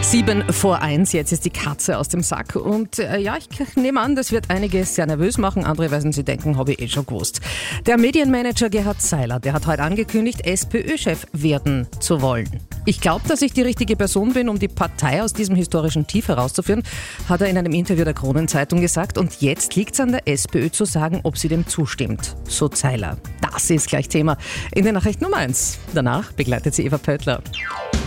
7:07, jetzt ist die Katze aus dem Sack und ich nehme an, das wird einige sehr nervös machen, andere werden sie denken, habe ich schon gewusst. Der Medienmanager Gerhard Seiler, der hat heute angekündigt, SPÖ-Chef werden zu wollen. Ich glaube, dass ich die richtige Person bin, um die Partei aus diesem historischen Tief herauszuführen, hat er in einem Interview der Kronenzeitung gesagt, und jetzt liegt es an der SPÖ zu sagen, ob sie dem zustimmt, so Seiler. Das ist gleich Thema in der Nachricht Nummer 1. Danach begleitet sie Eva Pöttler.